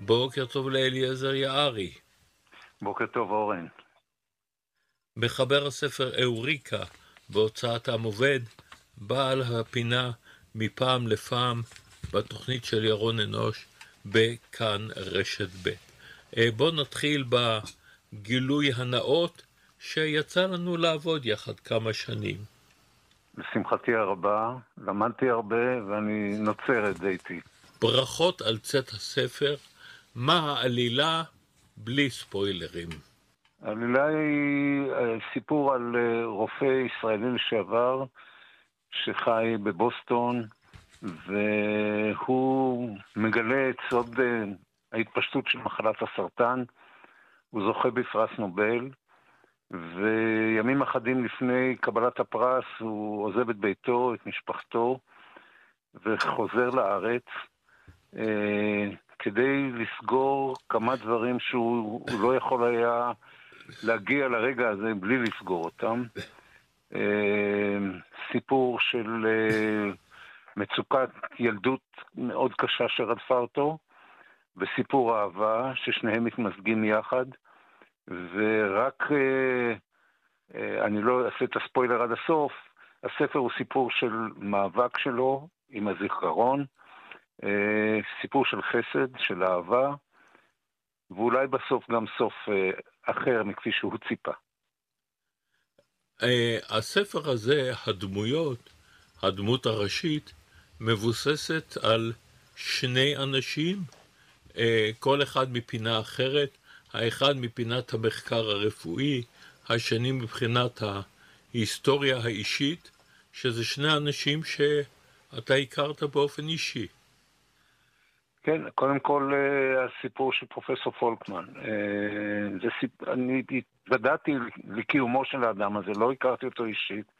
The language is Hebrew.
בוקר טוב לאליעזר יערי. בוקר טוב אורן. מחבר הספר אוריקה בהוצאת עם עובד, בעל הפינה מפעם לפעם בתוכנית של ירון אנוש בכאן רשת ב'. בוא נתחיל בגילוי הנאות שיצא לנו לעבוד יחד כמה שנים. לשמחתי הרבה, למדתי הרבה ואני נוצר את זה איתי. ברכות על צאת הספר. מה העלילה בלי ספוילרים? העלילה היא סיפור על רופא ישראלי לשעבר שחי בבוסטון, והוא מגלה את סוד ההתפשטות של מחלת הסרטן. הוא זוכה בפרס נובל, וימים אחדים לפני קבלת הפרס הוא עוזב את ביתו, את משפחתו, וחוזר לארץ כדי לסגור כמה דברים שהוא לא יכול היה להגיע לרגע הזה בלי לסגור אותם. סיפור של מצוקת ילדות מאוד קשה שרדפה אותו, וסיפור אהבה ששניהם מתמזגים יחד, ורק אני לא אעשה את הספוילר עד הסוף. הספר הוא סיפור של מאבק שלו עם הזיכרון, סיפור של חסד, של אהבה, ואולי בסוף גם סוף אחר מכפי שהוא ציפה. הספר הזה, הדמות הראשית, מבוססת על שני אנשים, כל אחד מפינה אחרת, האחד מפינת המחקר הרפואי, השני מבחינת ההיסטוריה האישית, שזה שני אנשים שאתה הכרת באופן אישי. כן, קודם כל הסיפור של פרופסור פולקמן. אני התוודעתי לקיומו של האדם הזה, לא הכרתי אותו אישית,